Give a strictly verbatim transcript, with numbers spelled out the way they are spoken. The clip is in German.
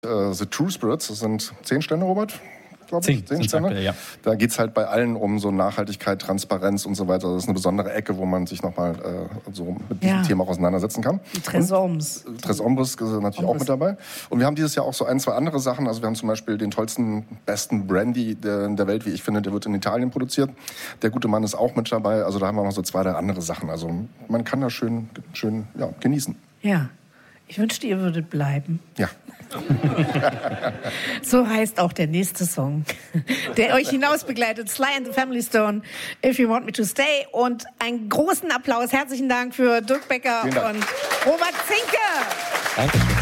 Äh, The True Spirits, das sind zehn Sterne, Robert? Zehn, zehn Sterne. Ja. Da geht es halt bei allen um so Nachhaltigkeit, Transparenz und so weiter. Das ist eine besondere Ecke, wo man sich nochmal äh, so mit diesem ja. Thema auch auseinandersetzen kann. Die Tresombres. Tresombres ist natürlich Ombres. auch mit dabei. Und wir haben dieses Jahr auch so ein, zwei andere Sachen. Also wir haben zum Beispiel den tollsten, besten Brandy der, der Welt, wie ich finde. Der wird in Italien produziert. Der gute Mann ist auch mit dabei. Also da haben wir noch so zwei, drei andere Sachen. Also man kann das schön, schön ja, genießen. Ja. Ich wünschte, ihr würdet bleiben. Ja. So heißt auch der nächste Song, der euch hinaus begleitet. Sly and the Family Stone, If You Want Me to Stay. Und einen großen Applaus. Herzlichen Dank für Dirk Becker und Robert Zinke. Dankeschön.